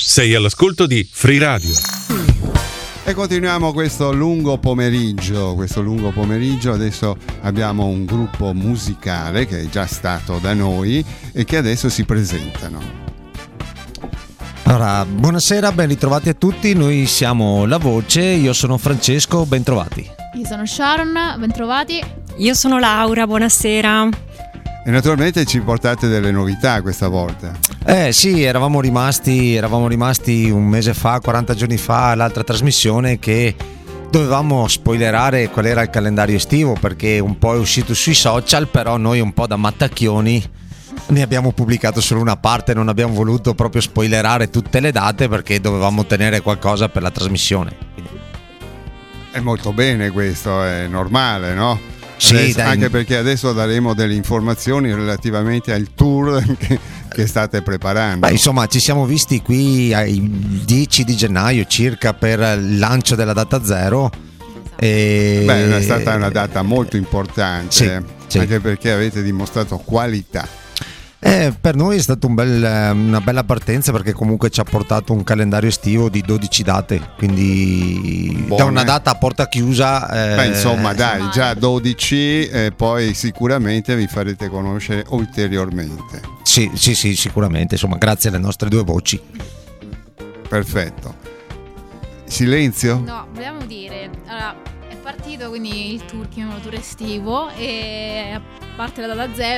Sei all'ascolto di Free Radio. E continuiamo questo lungo pomeriggio. Adesso abbiamo un gruppo musicale che è già stato da noi e che adesso si presentano. Allora, buonasera, ben ritrovati a tutti. Noi siamo La Voce, io sono Francesco, ben trovati. Io sono Sharon, ben trovati. Io sono Laura, buonasera. E naturalmente ci portate delle novità questa volta. Sì, eravamo rimasti un mese fa, 40 giorni fa, all'altra trasmissione che dovevamo spoilerare qual era il calendario estivo, perché un po' è uscito sui social, però noi un po' da mattacchioni ne abbiamo pubblicato solo una parte, non abbiamo voluto proprio spoilerare tutte le date perché dovevamo tenere qualcosa per la trasmissione. È molto bene questo, è normale, no? Sì, Adesso, anche perché adesso daremo delle informazioni relativamente al tour che state preparando. Beh, insomma, ci siamo visti qui il 10 di gennaio circa per il lancio della data zero. Beh, è stata una data molto importante, sì. Anche perché avete dimostrato qualità. Per noi è stata una bella partenza, perché comunque ci ha portato un calendario estivo di 12 date, quindi buone. Da una data a porta chiusa. Beh, insomma, dai, già 12, poi sicuramente vi farete conoscere ulteriormente. Sì, sicuramente, insomma, grazie alle nostre due voci. Perfetto. Silenzio? No, vogliamo dire, allora, è partito quindi il tour, chiamiamolo tour estivo, e a parte la data zero